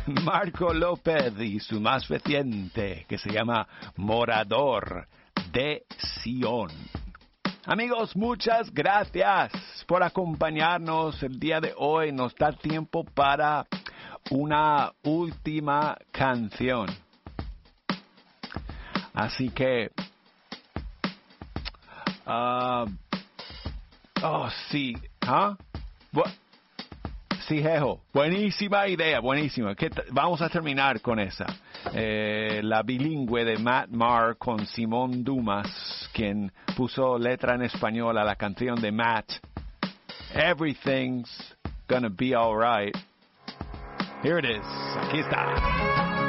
Marco López y su más reciente, que se llama Morador de Sion. Amigos, muchas gracias por acompañarnos el día de hoy. Nos da tiempo para una última canción. Así que... sí. Sí, Jejo. Buenísima idea, buenísima. Vamos a terminar con esa. La bilingüe de Matt Maher con Simón Dumas, quien puso letra en español a la canción de Matt. Everything's gonna be alright. Here it is. Aquí está.